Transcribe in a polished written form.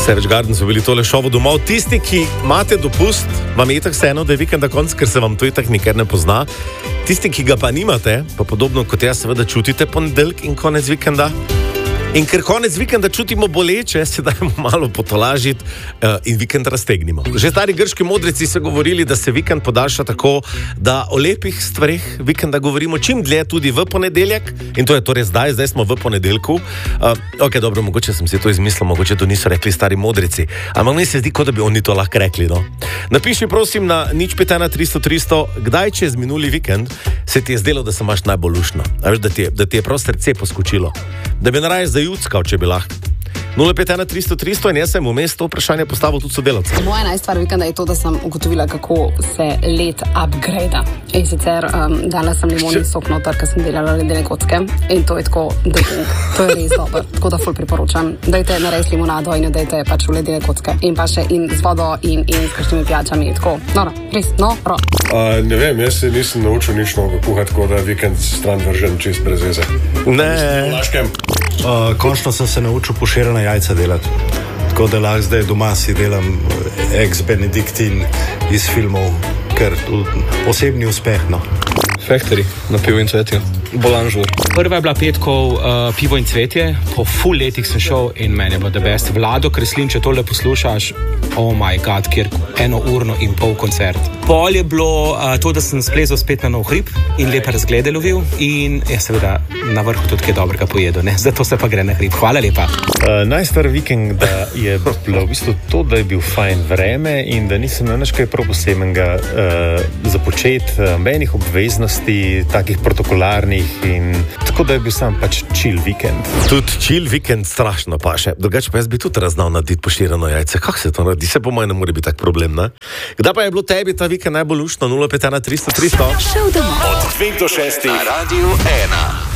Savage Garden so bili tole šovo domov. Tisti, ki imate dopust, vam je itak vseeno, da je vikenda konc, ker se vam to itak nikar ne pozna. Tisti, ki ga pa nimate, pa podobno kot jaz, seveda čutite ponedeljek in konec vikenda. In ker konec vikenda čutimo boleče, se dajmo malo potolažiti in vikend raztegnimo. Že stari grški modrici so govorili, da se vikend podaljša tako, da o lepih stvareh vikenda govorimo čim dlje tudi v ponedeljek. In to je torej zdaj smo v ponedeljku. Ok, dobro, mogoče sem si to izmislil, mogoče to niso rekli stari modrici. Ampak meni se zdi, kot da bi oni to lahko rekli, no. Napiši prosim na 051 300 300, kdaj čez minuli vikend se ti je zdelo, da se imaš najbolj luštno. A veš, da ti je prav srce poskočilo. Da bi naraj zajuckal, če bi lahko. 051 300 300 in jaz sem vmes to vprašanje postavil tudi sodelavcem. Moja najstvar vikenda je to, da sem ugotovila, kako se led upgrade. In sicer dala sem limonin sok noter, ker sem delala ledene kocke. In to je tako dating. To je res dobro. Tako da ful priporočam. Dajte narediti limonado in jo dajte pač v ledene kocke. In pa še in z vodo in s kakšnimi pijačami. Tako, noro, res, noro. Ne vem, jaz se nisem naučil nič novega kuhati, tako da vikend stran vržem čist brez veze. Ne. Končno sem se naučil poširana jajca delati. Tako da lahko zdaj doma si delam ex benediktin iz filmov, ker osebni uspeh, no. Factory na pivo in cvetje. Bolanžur. Prva je bila petkov pivo in cvetje. Po full letih sem šel in meni je bilo the best. Vlado Kreslin, če tole poslušaš, oh my god, kjer 1,5 koncert. Pol je bilo to, da sem splezal spet na nov hrib in lepe razglede lovil in je seveda na vrhu tudi kaj dobrega pojedel, ne? Zato se pa gre na hrib. Hvala lepa. Najstar vikend je bilo v bistvu to, da je bil fajn vreme in da nisem na nič kaj prav posebnega započeti, menih obveznosti, takih protokolarnih in tako da je bil sam pač chill vikend. Tudi chill vikend strašno paše. Drugače pa jaz bi tudi raznal narediti poširano jajce. Kako se to naredi? Se po mojem ne more biti tak problem, ne? Kdaj pa je bilo tebi ta vikend najbolj luštno? 051 300 300. Od 2 do 6 na Radiu 1.